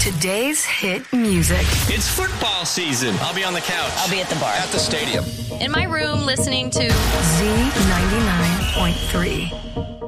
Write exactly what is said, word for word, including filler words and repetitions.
Today's hit music. It's football season. I'll be on the couch. I'll be at the bar. At the stadium. In my room listening to Z ninety-nine point three.